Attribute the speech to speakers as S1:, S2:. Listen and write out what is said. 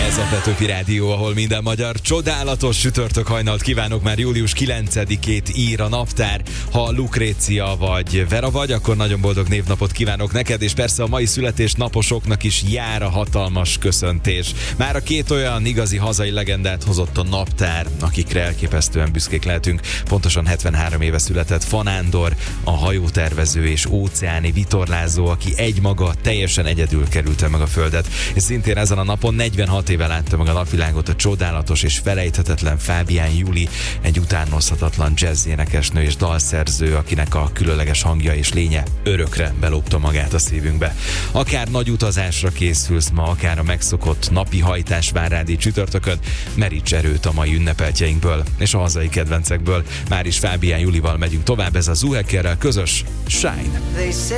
S1: Ez a Petőfi Rádió, ahol minden magyar. Csodálatos csütörtök hajnalt kívánok, már július 9-ét ír a naptár. Ha Lukrécia vagy Vera vagy, akkor nagyon boldog névnapot kívánok neked, és persze a mai születésnaposoknak is jár a hatalmas köszöntés. Már a két olyan igazi hazai legendát hozott a naptár, akikre elképesztően büszkék lehetünk. Pontosan 73 éve született Fanándor, a hajótervező és óceáni vitorlázó, aki egymaga teljesen egyedül kerülte meg a földet. És szintén ezen a napon 46 éve látta meg a napvilágot a csodálatos és felejthetetlen Fábián Juli, egy utánozhatatlan jazzénekesnő és dalszerző, akinek a különleges hangja és lénye örökre belógta magát a szívünkbe. Akár nagy utazásra készülsz ma, akár a megszokott napi hajtás vár rád így csütörtökön, meríts erőt a mai ünnepeltjeinkből és a hazai kedvencekből. Már is Fábián Julival megyünk tovább, ez a Zuhekkerrel közös Shine.